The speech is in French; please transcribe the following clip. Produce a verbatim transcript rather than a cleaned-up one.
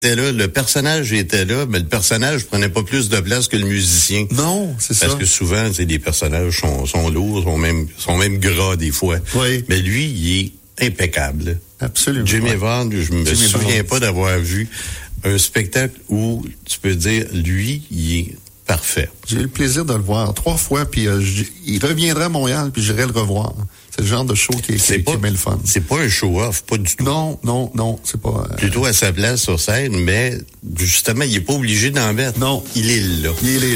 était là, le personnage était là, mais le personnage prenait pas plus de place que le musicien. Non, c'est ça. Parce que souvent, tu sais, les personnages sont, sont lourds, sont même, sont même gras des fois. Oui. Mais lui, il est impeccable. Absolument. Jimmy ouais. Vaughan, je me Jimmy souviens Vaughan. pas d'avoir vu un spectacle où tu peux dire, lui, il est parfait. J'ai eu le plaisir de le voir trois fois, puis euh, j- il reviendra à Montréal, puis j'irai le revoir. C'est le genre de show qui est, qui, pas, qui est bien le fun. C'est pas un show-off, pas du tout. Non, non, non, c'est pas... Euh, Plutôt à sa place sur scène, mais justement, il est pas obligé d'en mettre. Non. Il est là. il est